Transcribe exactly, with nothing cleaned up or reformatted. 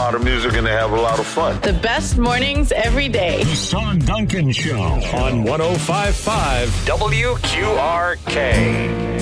lot of music and they have a lot of fun. The best mornings every day. The Sean Duncan Show on one oh five point five W Q R K.